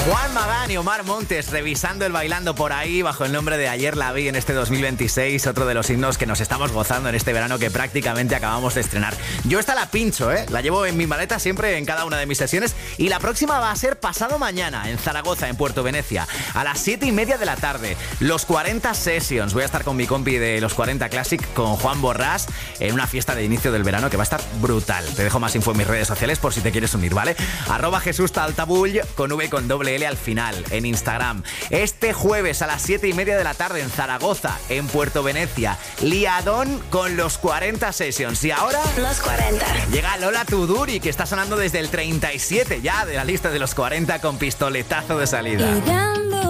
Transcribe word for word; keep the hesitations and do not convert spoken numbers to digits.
Juan Magán y Omar Montes revisando el bailando por ahí bajo el nombre de Ayer la vi en este dos mil veintiséis, otro de los himnos que nos estamos gozando en este verano que prácticamente acabamos de estrenar. Yo esta la pincho, ¿eh? La llevo en mi maleta siempre en cada una de mis sesiones y la próxima va a ser pasado mañana en Zaragoza, en Puerto Venecia, a las siete y media de la tarde. Los cuarenta Sessions. Voy a estar con mi compi de los cuarenta Classic, con Juan Borrás, en una fiesta de inicio del verano que va a estar brutal. Te dejo más info en mis redes sociales por si te quieres unir, ¿vale? Arroba Jesús Taltabull con V con doble L al final en Instagram. Este jueves a las siete y media de la tarde en Zaragoza, en Puerto Venecia, liadón con los cuarenta Sessions. Y ahora los cuarenta. Llega Lola Tuduri, que está sonando desde el treinta y siete ya de la lista de los cuarenta con pistoletazo de salida.